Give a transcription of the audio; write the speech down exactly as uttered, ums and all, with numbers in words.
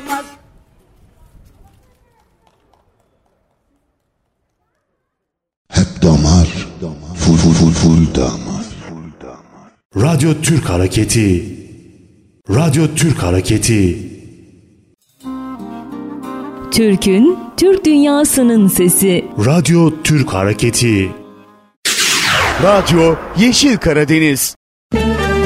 olmaz. Hep damar, full full full full damar. Radyo Türk Hareketi. Radyo Türk Hareketi. Türk'ün, Türk dünyasının sesi. Radyo Türk Hareketi. Radyo Yeşil Karadeniz.